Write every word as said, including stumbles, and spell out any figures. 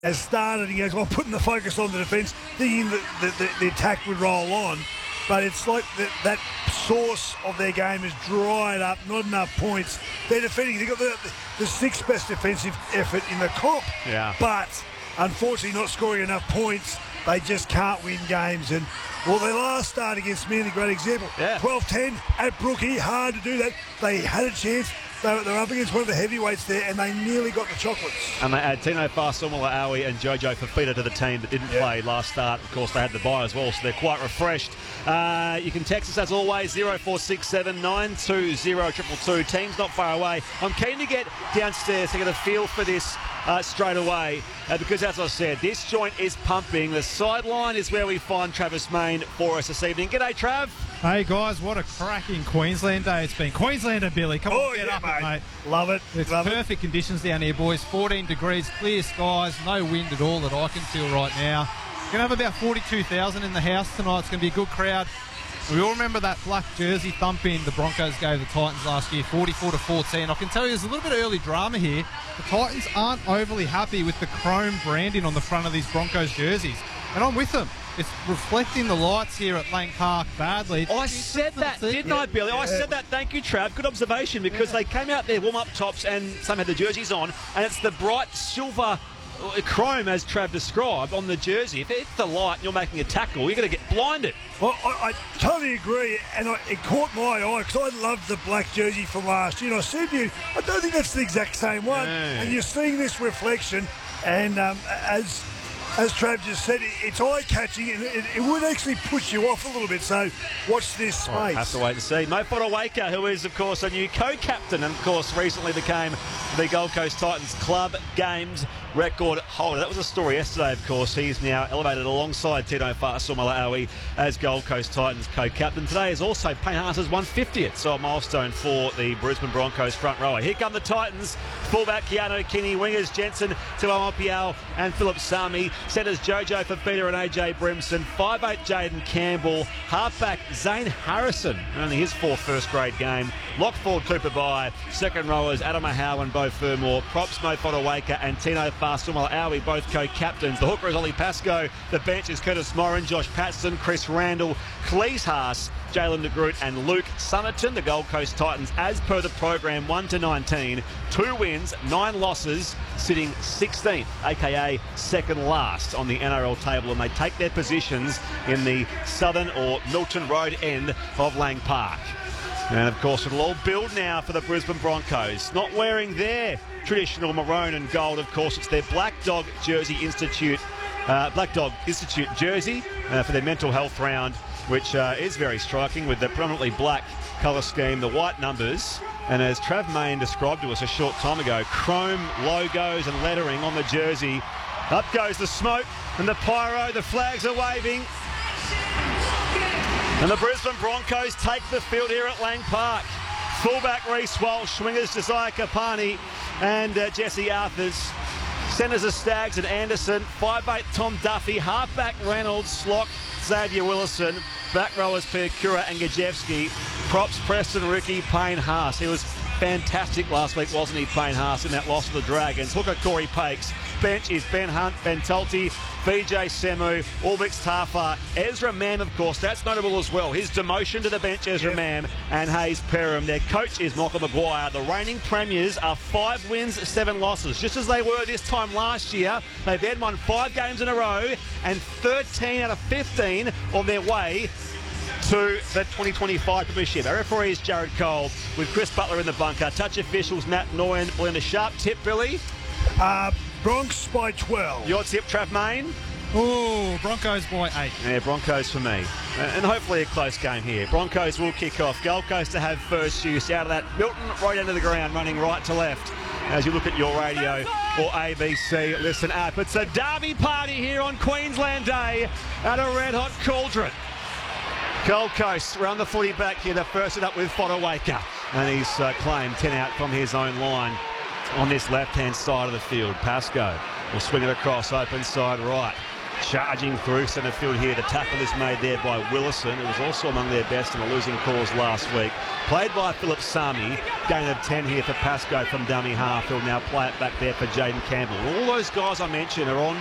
has started. He goes, well, putting the focus on the defence, thinking that the, the, the attack would roll on. But it's like the, that source of their game is dried up, not enough points. They're defending. They've got the, the sixth best defensive effort in the comp. Yeah. But unfortunately not scoring enough points. They just can't win games. And, well, their last start against Manly, a great example. Yeah. twelve ten at Brookie, hard to do that. They had a chance. They were, they were up against one of the heavyweights there, and they nearly got the chocolates. And they add Tino Fa'asuamaleaui and Jojo Fafita to the team that didn't yeah. play last start. Of course, they had the bye as well, so they're quite refreshed. Uh, you can text us, as always, zero four six seven nine two zero two two two. Team's not far away. I'm keen to get downstairs to get a feel for this uh, straight away, uh, because, as I said, this joint is pumping. The sideline is where we find Travis Main for us this evening. G'day, Trav. Hey guys, what a cracking Queensland day it's been. Queenslander Billy, come oh, on, get yeah, up, mate. mate. Love it. It's Love perfect it. conditions down here, boys. fourteen degrees, clear skies, no wind at all that I can feel right now. We're going to have about forty-two thousand in the house tonight. It's going to be a good crowd. We all remember that black jersey thumping the Broncos gave the Titans last year, forty-four to fourteen. I can tell you there's a little bit of early drama here. The Titans aren't overly happy with the chrome branding on the front of these Broncos jerseys, and I'm with them. It's reflecting the lights here at Lang Park badly. I said that, didn't I, Billy? I said that. Thank you, Trav. Good observation, because they came out there, warm-up tops, and some had the jerseys on, and it's the bright silver chrome, as Trav described, on the jersey. If it's the light and you're making a tackle, you're going to get blinded. Well, I, I totally agree, and I, it caught my eye because I loved the black jersey from last year. And I said to you, I don't think that's the exact same one. No. And you're seeing this reflection, and um, as as Trav just said, it's eye-catching, and it, it would actually push you off a little bit. So watch this space. Well, have to wait and see. Mo Fotuaika, who is, of course, a new co-captain, and, of course, recently became the Gold Coast Titans club games record holder. That was a story yesterday, of course. He's now elevated alongside Tino Fa'asuamaleaui as Gold Coast Titans co-captain. Today is also Payne Haas's one hundred fiftieth, so a milestone for the Brisbane Broncos front rower. Here come the Titans. Fullback Keano Kinney, wingers Jensen, Tuamo Piao and Philip Sami. Centres Jojo Fafita and A J Brimson. five eight Jaden Campbell. Halfback Zane Harrison, only his fourth first-grade game. Lock forward Cooper Bye. Second rowers Adam Ahau and Bo Fermor. Props Mo Fotuaika and Tino Fa'asuamaleaui, both co-captains. The hooker is Ollie Pascoe. The bench is Curtis Morin, Josh Patson, Chris Randall, Cleese Haas, Jalen de Groot and Luke Summerton. The Gold Coast Titans, as per the program, one to nineteen. Two wins, nine losses, sitting sixteenth, aka second last on the N R L table, and they take their positions in the southern or Milton Road end of Lang Park. And of course it'll all build now for the Brisbane Broncos, not wearing their traditional maroon and gold. Of course, it's their Black Dog Jersey Institute, uh, Black Dog Institute jersey uh, for their mental health round, which uh, is very striking with the predominantly black colour scheme, the white numbers, and as Trav Main described to us a short time ago, chrome logos and lettering on the jersey. Up goes the smoke and the pyro, the flags are waving. And the Brisbane Broncos take the field here at Lang Park. Fullback Reece Walsh, wingers Josiah Kapani and uh, Jesse Arthurs. Centres are Staggs and Anderson. five eight Tom Duffy. Halfback Reynolds, Slock, Xavier Willison. Back rowers Piakura and Gajewski. Props Preston Ricky, Payne Haas. He was fantastic last week, wasn't he, Payne Haas, in that loss to the Dragons. Hooker Corey Pakes. Bench is Ben Hunt, Ben Tulty, V J Semu, Ulvix Tafar, Ezra Mam, of course, that's notable as well. His demotion to the bench, Ezra yep. Mam, and Hayes Perham. Their coach is Michael Maguire. The reigning premiers are five wins, seven losses, just as they were this time last year. They've then won five games in a row and thirteen out of fifteen on their way to the twenty twenty-five Premiership. Our referee is Jared Cole with Chris Butler in the bunker. Touch officials Matt Noyen, Belinda Sharp. Tip, Billy? Uh, Bronx by twelve. Your tip, Trav Main? Oh, Broncos by eight. Yeah, Broncos for me. Uh, and hopefully a close game here. Broncos will kick off. Gold Coast to have first use out of that Milton right into the ground, running right to left. As you look at your radio or A B C, listen up. It's a derby party here on Queensland Day at a red-hot cauldron. Gold Coast run the footy back here. The first it up with Fotuaika. And he's uh, claimed ten out from his own line on this left-hand side of the field. Pascoe will swing it across, open side right. charging through centre field here. The tackle is made there by Willison, who was also among their best in the losing cause last week. Played by Philip Sami. Gain of ten here for Pascoe from dummy half. He'll now play it back there for Jaden Campbell. And all those guys I mentioned are on